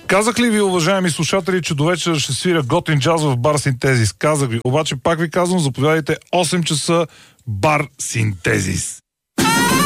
Казах ли ви, уважаеми слушатели, че до вечера ще свиря готин джаз в бар Синтезис? Казах ви. Обаче пак ви казвам, заповядайте 8 часа бар Синтезис.